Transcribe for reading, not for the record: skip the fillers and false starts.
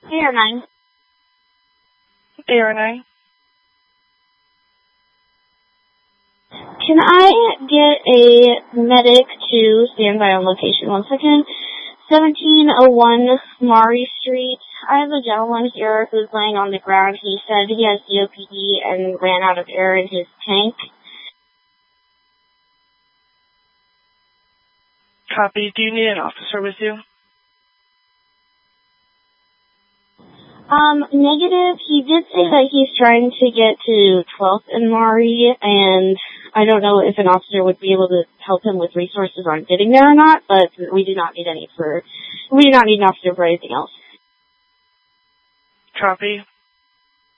AR9. AR9. Can I get a medic to stand by on location 1 second? 1701 Maury Street. I have a gentleman here who's laying on the ground. He said he has COPD and ran out of air in his tank. Copy. Do you need an officer with you? Negative. He did say that he's trying to get to 12th and Maury, and I don't know if an officer would be able to help him with resources on getting there or not, but we do not need an officer for anything else. Copy.